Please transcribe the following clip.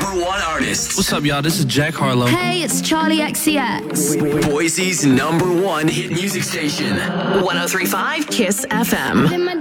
number one artists. What's up, y'all? This is Jack Harlow. Hey, it's Charlie XCX. Boise's number one hit music station. 103.5 KISS FM.